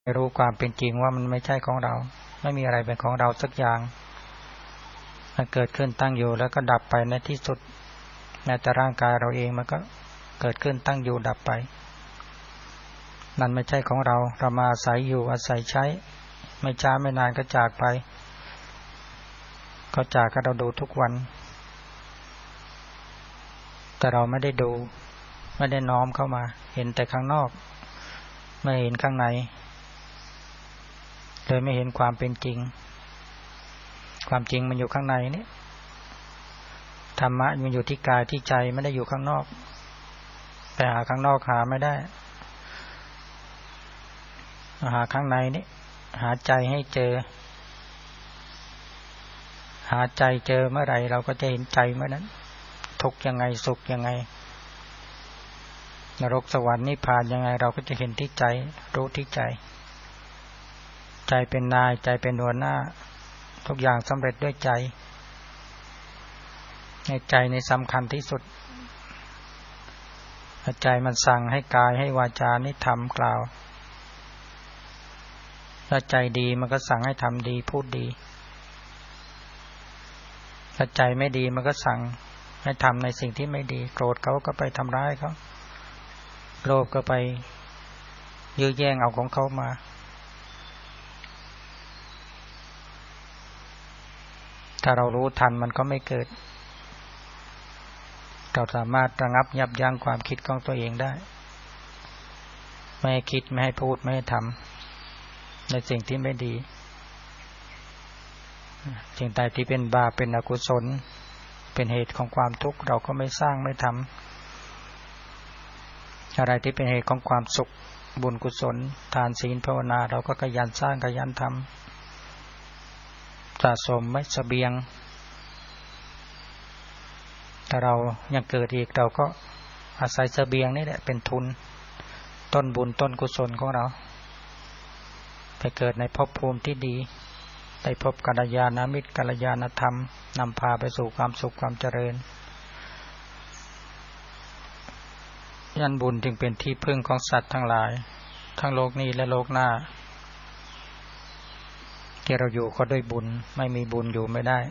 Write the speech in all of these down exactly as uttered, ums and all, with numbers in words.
รู้ความเป็นจริงว่ามันไม่ใช่ของเราไม่มีอะไรเป็นของเราสักอย่างมันเกิดขึ้นตั้งอยู่แล้วก็ดับไปในที่สุดแม้แต่ร่างกายเราเองมันก็เกิดขึ้นตั้งอยู่ดับไปมันไม่ใช่ของเราเรามาอาศัยอยู่อาศัยใช้ไม่ช้าไม่นานก็จากไปก็จากก็เราดูทุกวันแต่เราไม่ได้ดูไม่ได้น้อมเข้ามาเห็นแต่ข้างนอกไม่เห็นข้างในเลยไม่เห็นความเป็นจริงความจริงมันอยู่ข้างในนี่ธรรมะมันอยู่ที่กายที่ใจไม่ได้อยู่ข้างนอกแต่หาข้างนอกหาไม่ได้หาข้างในนี่หาใจให้เจอหาใจเจอเมื่อไหร่เราก็จะเห็นใจเมื่อนั้นทุกข์ยังไงสุขยังไงนรกสวรรค์นิพพานยังไงเราก็จะเห็นที่ใจรู้ที่ใจใจเป็นนายใจเป็นหัวหน้าทุกอย่างสำเร็จด้วยใจในใจในสำคัญที่สุดใจมันสั่งให้กายให้วาจานี่ทำกล่าวถ้าใจดีมันก็สั่งให้ทำดีพูดดีถ้าใจไม่ดีมันก็สั่งให้ทำในสิ่งที่ไม่ดีโกรธเขาก็ไปทำร้ายเขาโลภก็ไปยื้อแย่งเอาของเขามาถ้าเรารู้ทันมันก็ไม่เกิดเราสามารถระงับยับยั้งความคิดของตัวเองได้ไม่ให้คิดไม่ให้พูดไม่ให้ทำในสิ่งที่ไม่ดีสิ่งใดที่เป็นบาปเป็นอกุศลเป็นเหตุของความทุกข์เราก็ไม่สร้างไม่ทำอะไรที่เป็นเหตุของความสุขบุญกุศลทานศีลภาวนาเราก็ขยันสร้างขยันทำสะสมไว้เสบียงถ้าเรายังเกิดอีกเราก็อาศัยเสบียงนี่แหละเป็นทุนต้นบุญต้นกุศลของเราไปเกิดในภพภูมิที่ดีได้พบกัลยาณมิตรกัลยาณธรรมนำพาไปสู่ความสุขความเจริญยันบุญจึงเป็นที่พึ่งของสัตว์ทั้งหลายทั้งโลกนี้และโลกหน้าที่เราอยู่ก็ด้วยบุญไม่มีบุญอยู่ไม่ได้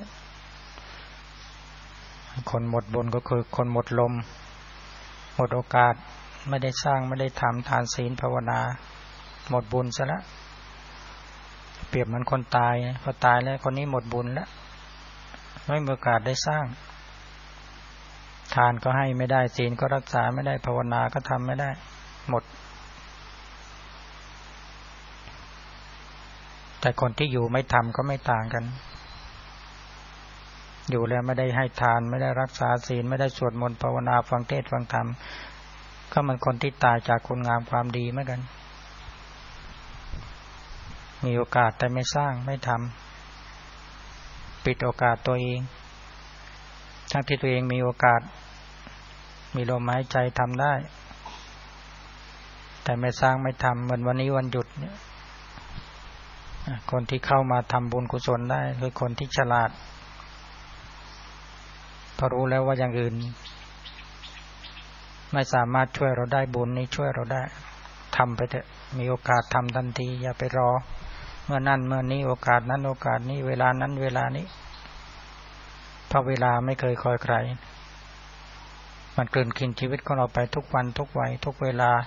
คนหมดบุญก็คือคนหมดลมหมดโอกาสไม่ได้สร้างไม่ได้ทำทานศีลภาวนาหมดบุญซะแล้วเปรียบเหมือนคนตายพอตายแล้วคนนี้หมดบุญแล้วไม่มีโอกาสได้สร้างทานก็ให้ไม่ได้ศีลก็รักษาไม่ได้ภาวนาก็ทำไม่ได้หมดแต่คนที่อยู่ไม่ทำก็ไม่ต่างกันอยู่แล้วไม่ได้ให้ทานไม่ได้รักษาศีลไม่ได้สวดมนต์ภาวนาฟังเทศน์ฟังธรรมก็มันคนที่ตายจากคุณงามความดีเหมือนกันมีโอกาสแต่ไม่สร้างไม่ทำปิดโอกาสตัวเองทั้งที่ตัวเองมีโอกาสมีลมหายใจทำได้แต่ไม่สร้างไม่ทำเหมือนวันนี้วันหยุดเนี่ยคนที่เข้ามาทำบุญกุศลได้คือคนที่ฉลาดพอรู้แล้วว่าอย่างอื่นไม่สามารถช่วยเราได้บุญนี้ช่วยเราได้ทำไปเถอะมีโอกาสทำทันทีอย่าไปรอเมื่อนั้นเมื่อนี้โอกาสนั้นโอกาสนี้เวลานั้นเวลานี้เพราะเวลาไม่เคยคอยใครมันกลืนกินชีวิตของเราไปทุกวันทุกวัยทุกเวลา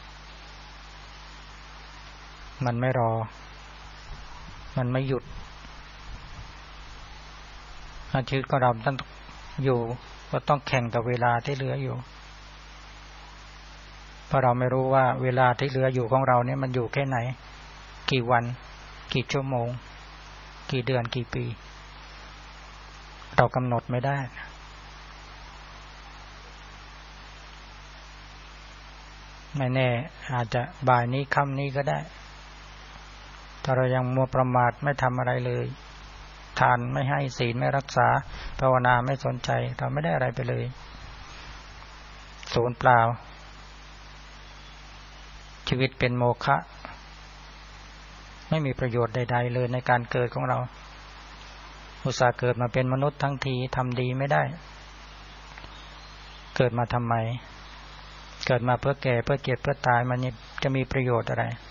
มันไม่รอมันไม่หยุดชีวิตของเราต้องอยู่ก็ต้องแข่งกับเวลาที่เหลืออยู่เพราะเราไม่รู้ว่าเวลาที่เหลืออยู่ของเราเนี่ยมันอยู่แค่ไหนกี่วันกี่ชั่วโมงกี่เดือนกี่ปีเรากำหนดไม่ได้ไม่แน่อาจจะบ่ายนี้ค่ำนี้ก็ได้ถ้าเรายังมัวประมาทไม่ทำอะไรเลยทานไม่ให้ศีลไม่รักษาภาวนาไม่สนใจเราไม่ได้อะไรไปเลยศูนย์เปล่าชีวิตเป็นโมฆะไม่มีประโยชน์ใดๆเลยในการเกิดของเราอุตส่าห์เกิดมาเป็นมนุษย์ทั้งทีทำดีไม่ได้เกิดมาทำไมเกิดมาเพื่อแก่เพื่อเจ็บเพื่อตายมันจะมีประโยชน์อะไร